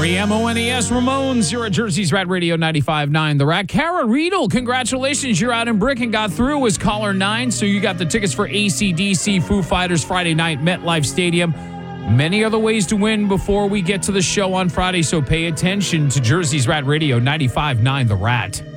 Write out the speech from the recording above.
REMONES, Ramones. You're at Jersey's Rat Radio 95.9 The Rat. Kara Riedel, congratulations. You're out in Brick and got through as caller 9. So you got the tickets for AC/DC Foo Fighters Friday night, MetLife Stadium. Many other ways to win before we get to the show on Friday. So pay attention to Jersey's Rat Radio 95.9 The Rat.